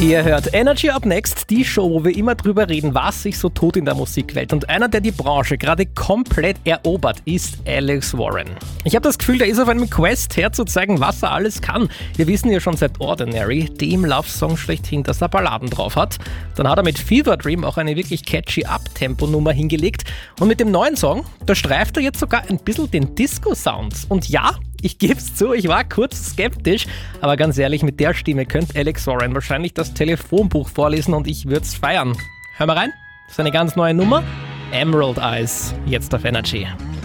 Ihr hört Energy Up Next, die Show, wo wir immer drüber reden, was sich so tut in der Musikwelt. Und einer, der die Branche gerade komplett erobert, ist Alex Warren. Ich habe das Gefühl, der ist auf einem Quest herzuzeigen, was er alles kann. Wir wissen ja schon seit Ordinary, dem Love-Song schlechthin, dass er Balladen drauf hat. Dann hat er mit Fever Dream auch eine wirklich catchy Up-Tempo-Nummer hingelegt. Und mit dem neuen Song, da streift er jetzt sogar ein bisschen den Disco-Sound. Und ja, ich geb's zu, ich war kurz skeptisch, aber ganz ehrlich, mit der Stimme könnte Alex Warren wahrscheinlich das Telefonbuch vorlesen und ich würd's feiern. Hör mal rein, das ist eine ganz neue Nummer. Emerald Eyes, jetzt auf Energy.